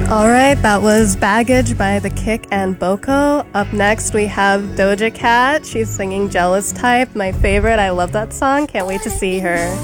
Alright, that was Baggage by The Kick and Boko. Up next we have Doja Cat. She's singing Jealous Type, my favorite. I love that song. Can't wait to see her.